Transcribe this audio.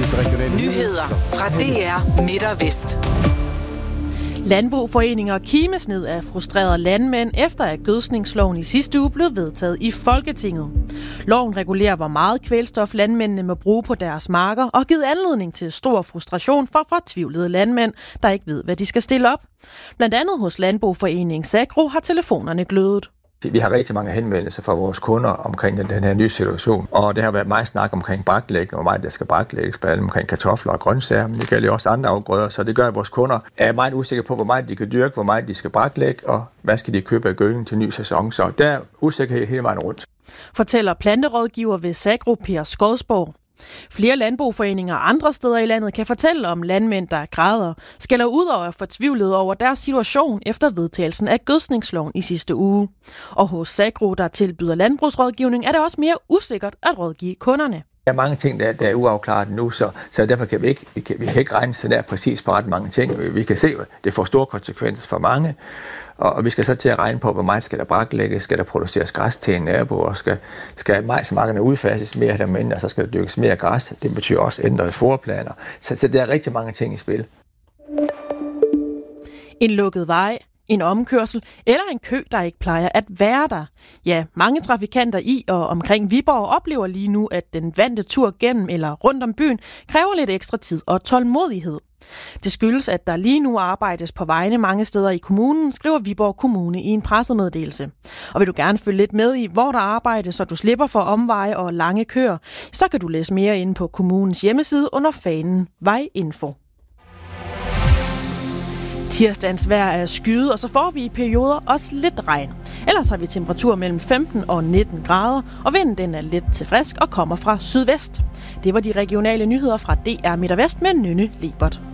første regionale nyheder fra DR Midt og Vest. Landboforeninger og Kimesned er frustrerede landmænd, efter at gødskningsloven i sidste uge blev vedtaget i Folketinget. Loven regulerer, hvor meget kvælstof landmændene må bruge på deres marker, og givet anledning til stor frustration for fortvivlede landmænd, der ikke ved, hvad de skal stille op. Blandt andet hos Landboforeningen Sagro har telefonerne glødet. Vi har rigtig mange henvendelser fra vores kunder omkring den her nye situation, og det har været meget snak omkring braklægning, hvor meget der skal braklægges, blandt andet omkring kartofler og grøntsager, men det gælder jo også andre afgrøder, så det gør, at vores kunder er meget usikre på, hvor meget de kan dyrke, hvor meget de skal braklægge, og hvad skal de købe af gødning til ny sæson, så der er usikkerhed hele vejen rundt. Fortæller planterådgiver ved Sagro Per Skodsborg. Flere landboforeninger andre steder i landet kan fortælle om landmænd, der græder, skælder ud og er fortvivlede over deres situation efter vedtagelsen af gødskningsloven i sidste uge. Og hos Sagro, der tilbyder landbrugsrådgivning, er det også mere usikkert at rådgive kunderne. Der er mange ting, der er uafklaret nu, så derfor kan vi ikke regne så der præcis på ret mange ting. Vi kan se, at det får store konsekvenser for mange, og vi skal så til at regne på, hvor meget skal der braklægges, skal der produceres græs til en nabo, og skal majsmarkerne udfases mere eller mindre, og så skal der dyrkes mere græs. Det betyder også ændrede forplaner. Så der er rigtig mange ting i spil. En lukket vej, en omkørsel eller en kø, der ikke plejer at være der. Ja, mange trafikanter i og omkring Viborg oplever lige nu, at den vante tur gennem eller rundt om byen kræver lidt ekstra tid og tålmodighed. Det skyldes, at der lige nu arbejdes på vejene mange steder i kommunen, skriver Viborg Kommune i en pressemeddelelse. Og vil du gerne følge lidt med i, hvor der arbejdes, så du slipper for omveje og lange køer, så kan du læse mere inde på kommunens hjemmeside under fanen Vejinfo. Tirsdagens vejr er skyet, og så får vi i perioder også lidt regn. Ellers har vi temperatur mellem 15 og 19 grader, og vinden den er let til frisk og kommer fra sydvest. Det var de regionale nyheder fra DR Midt og Vest med Nynne Lebert.